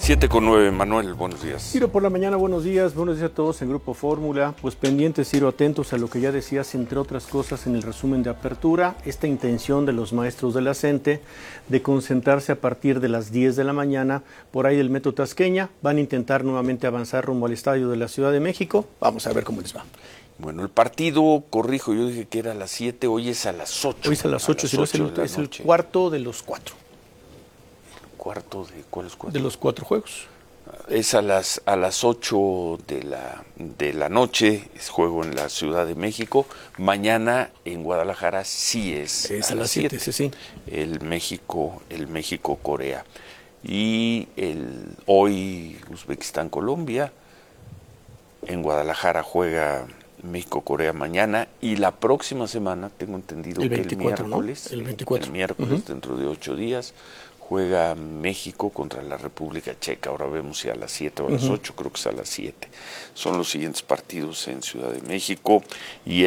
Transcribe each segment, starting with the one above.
7:09, Manuel, buenos días. Ciro, por la mañana, buenos días a todos en Grupo Fórmula. Pues pendientes, Ciro, atentos a lo que ya decías, entre otras cosas, en el resumen de apertura, esta intención de los maestros de la CENTE de concentrarse a partir de las 10 de la mañana por ahí del Metro Tasqueña. Van a intentar nuevamente avanzar rumbo al estadio de la Ciudad de México. Vamos a ver cómo les va. Bueno, el partido, corrijo, yo dije que era a las 7, hoy es a las 8. Hoy es a las 8, Ciro, es el cuarto de los 4. ¿Cuarto de cuáles cuatro? De los 4 juegos. Es a las 8 de la noche, es juego en la Ciudad de México. Mañana en Guadalajara sí es a las 7, sí. El México-Corea. Y hoy Uzbekistán-Colombia. En Guadalajara juega México-Corea mañana. Y la próxima semana, tengo entendido el que 24, el miércoles, ¿no? El 24. El miércoles, dentro de 8 días, juega México contra la República Checa. Ahora vemos si a las 7 o a las 8, creo que es a las 7. Son los siguientes partidos en Ciudad de México y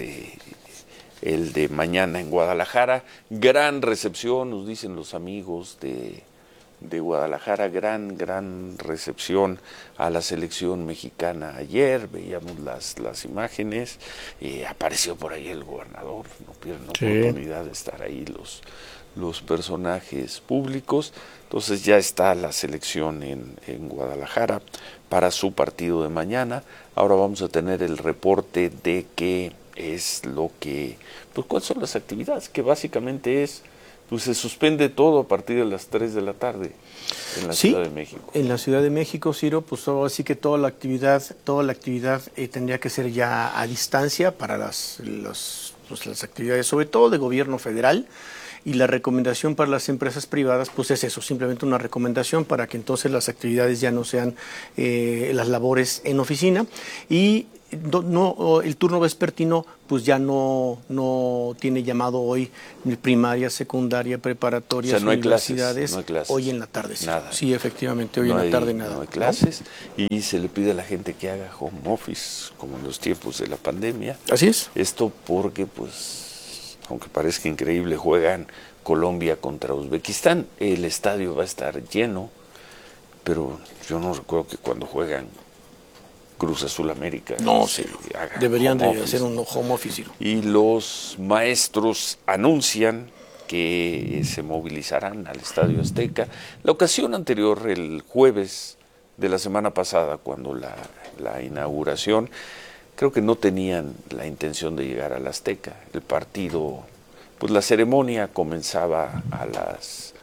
el de mañana en Guadalajara. Gran recepción, nos dicen los amigos de Guadalajara, gran recepción a la selección mexicana ayer. Veíamos las imágenes, apareció por ahí el gobernador, no pierden oportunidad de estar ahí los personajes públicos. Entonces ya está la selección en Guadalajara para su partido de mañana. Ahora vamos a tener el reporte de qué es cuáles son las actividades, que básicamente pues se suspende todo a partir de las 3 de la tarde en la Ciudad de México. En la Ciudad de México, Ciro, pues así que toda la actividad tendría que ser ya a distancia para las actividades, sobre todo de gobierno federal. Y la recomendación para las empresas privadas, pues es eso, simplemente una recomendación para que entonces las actividades ya no sean las labores en oficina. Y el turno vespertino pues ya no tiene llamado hoy primaria, secundaria, preparatoria, no hay universidades. No hay clases. Hoy en la tarde, sí. Nada. Sí, efectivamente, hoy en la tarde nada. No hay clases, ¿no? Y se le pide a la gente que haga home office, como en los tiempos de la pandemia. Así es. Esto porque, pues, aunque parezca increíble, juegan Colombia contra Uzbekistán. El estadio va a estar lleno, pero yo no recuerdo que cuando juegan Cruz Azul América deberían de hacer un home office. Y los maestros anuncian que se movilizarán al Estadio Azteca. La ocasión anterior, el jueves de la semana pasada, cuando la inauguración, creo que no tenían la intención de llegar al Azteca. El partido, pues la ceremonia comenzaba a las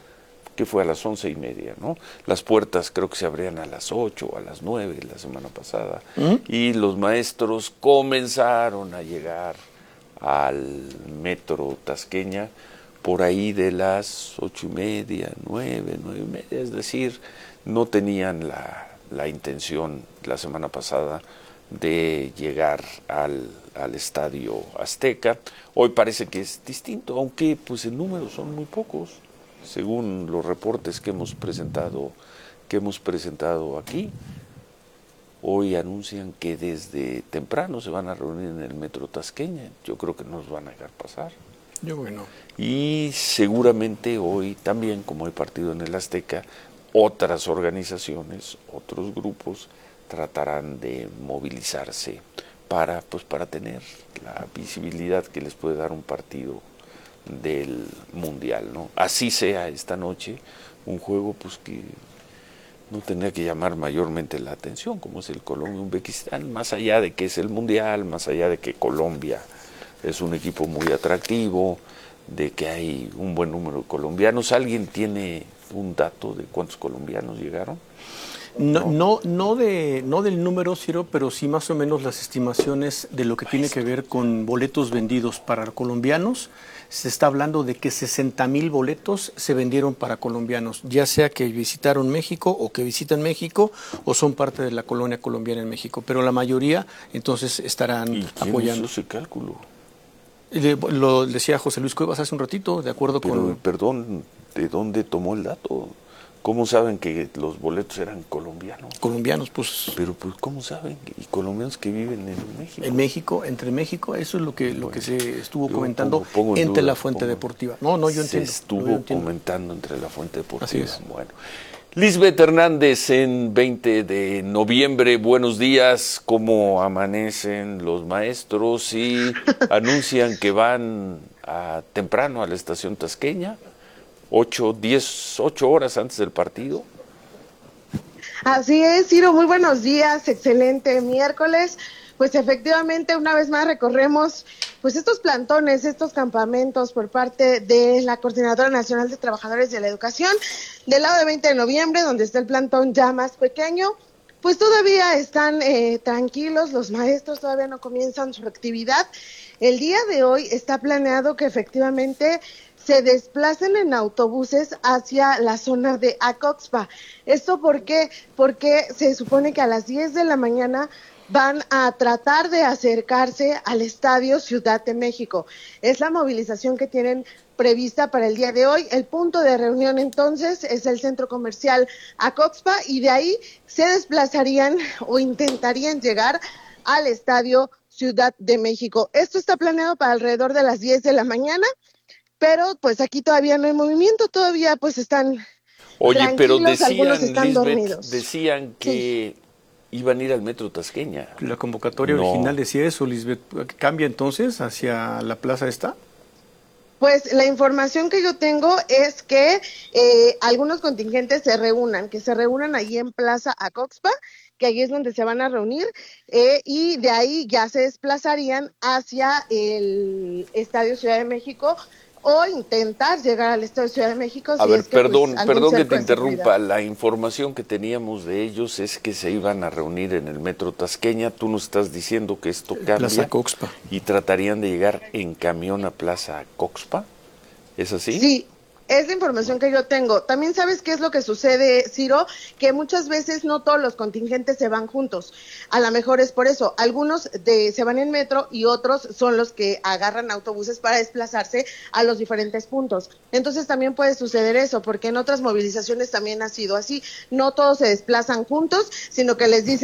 11:30, ¿no? Las puertas creo que se abrían a las 8 o a las 9 la semana pasada. Y los maestros comenzaron a llegar al Metro Tasqueña por ahí de las 8:30, 9:30, es decir, no tenían la intención la semana pasada de llegar al Estadio Azteca. Hoy parece que es distinto, aunque pues en números son muy pocos, según los reportes que hemos presentado aquí. Hoy anuncian que desde temprano se van a reunir en el Metro Tasqueña. Yo creo que nos van a dejar pasar. Yo bueno. Y seguramente hoy también, como hay partido en el Azteca, otras organizaciones, otros grupos tratarán de movilizarse para tener la visibilidad que les puede dar un partido del Mundial, ¿no? Así sea esta noche, un juego pues que no tendría que llamar mayormente la atención, como es el Colombia-Uzbekistán, más allá de que es el Mundial, más allá de que Colombia es un equipo muy atractivo, de que hay un buen número de colombianos. ¿Alguien tiene un dato de cuántos colombianos llegaron? No del número, Ciro, pero sí más o menos las estimaciones de lo que tiene que ver con boletos vendidos para colombianos. Se está hablando de que 60,000 boletos se vendieron para colombianos, ya sea que visitaron México o que visitan México o son parte de la colonia colombiana en México, pero la mayoría entonces estarán apoyando. ¿Y quién hizo ese cálculo? Lo decía José Luis Cuevas hace un ratito, de acuerdo con... Perdón, ¿de dónde tomó el dato? ¿Cómo saben que los boletos eran colombianos? Colombianos, pues... Pero pues, ¿cómo saben? ¿Y colombianos que viven en México? En México, entre México, eso es lo que se estuvo comentando entre la fuente deportiva. No, yo entiendo. Se estuvo comentando entre la fuente deportiva. Así es. Bueno, Lisbeth Hernández, en 20 de noviembre, buenos días. ¿Cómo amanecen los maestros? Y anuncian que van temprano a la estación tasqueña, 8 horas antes del partido. Así es, Ciro, muy buenos días, excelente miércoles. Pues efectivamente, una vez más recorremos pues estos plantones, estos campamentos por parte de la Coordinadora Nacional de Trabajadores de la Educación, del lado de 20 de noviembre, donde está el plantón ya más pequeño. Pues todavía están tranquilos, los maestros todavía no comienzan su actividad. El día de hoy está planeado que efectivamente se desplacen en autobuses hacia la zona de Acoxpa. ¿Esto por qué? Porque se supone que a las 10 de la mañana van a tratar de acercarse al Estadio Ciudad de México. Es la movilización que tienen prevista para el día de hoy. El punto de reunión entonces es el centro comercial Acoxpa y de ahí se desplazarían o intentarían llegar al Estadio Ciudad de México. Esto está planeado para alrededor de las 10 de la mañana, pero pues aquí todavía no hay movimiento, todavía pues están Oye, pero algunos están Lisbeth, dormidos. decían que iban a ir al Metro Tasqueña. La convocatoria original decía eso, Lisbeth. ¿Cambia entonces hacia la plaza esta? Pues la información que yo tengo es que algunos contingentes se reúnan ahí en Plaza Acoxpa, que ahí es donde se van a reunir, y de ahí ya se desplazarían hacia el Estadio Ciudad de México o intentar llegar al Estadio Ciudad de México. A ver, perdón que te cerco de interrumpa. seguridad. La información que teníamos de ellos es que se iban a reunir en el Metro Tasqueña. Tú nos estás diciendo que esto cambia. Plaza Coxpa. Y tratarían de llegar en camión a Plaza Coxpa. ¿Es así? Sí. Es la información que yo tengo. También sabes qué es lo que sucede, Ciro, que muchas veces no todos los contingentes se van juntos. A lo mejor es por eso. Algunos se van en metro y otros son los que agarran autobuses para desplazarse a los diferentes puntos. Entonces también puede suceder eso, porque en otras movilizaciones también ha sido así. No todos se desplazan juntos, sino que les dicen